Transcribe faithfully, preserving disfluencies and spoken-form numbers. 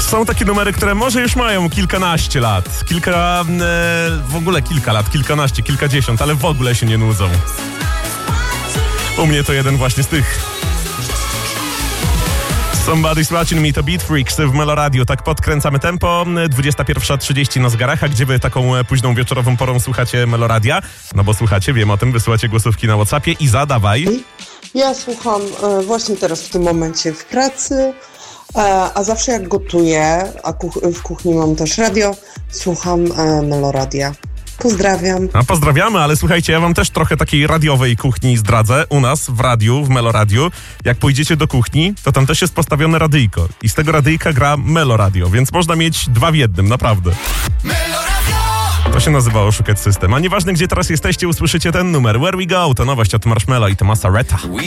Są takie numery, które może już mają kilkanaście lat, kilka, e, w ogóle kilka lat, kilkanaście, kilkadziesiąt, ale w ogóle się nie nudzą. U mnie to jeden właśnie z tych. Somebody's Watching Me to Beat Freaks w Melo Radio. Tak podkręcamy tempo. dwudziesta pierwsza trzydzieści na zegarach. A gdzie wy taką późną wieczorową porą słuchacie Melo Radia? No bo słuchacie, wiem o tym, wysyłacie głosówki na WhatsAppie. Iza, dawaj. Ja słucham e, właśnie teraz w tym momencie w pracy, e, a zawsze jak gotuję, a kuch- w kuchni mam też radio, słucham e, Melo Radia. Pozdrawiam. A pozdrawiamy, ale słuchajcie, ja wam też trochę takiej radiowej kuchni zdradzę. U nas w radiu, w Melo Radiu, jak pójdziecie do kuchni, to tam też jest postawione radyjko. I z tego radyjka gra Melo Radio, więc można mieć dwa w jednym, naprawdę. Melo Radio! To się nazywa oszukać system. A nieważne, gdzie teraz jesteście, usłyszycie ten numer. Where We Go to nowość od Marshmello i Tomasa Rhetta.